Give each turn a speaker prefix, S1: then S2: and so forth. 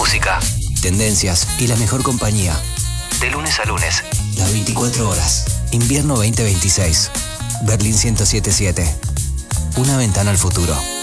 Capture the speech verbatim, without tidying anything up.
S1: música, tendencias y la mejor compañía. De lunes a lunes. Las veinticuatro horas. Invierno veinte veintiséis. Berlín ciento siete punto siete. Una ventana al futuro.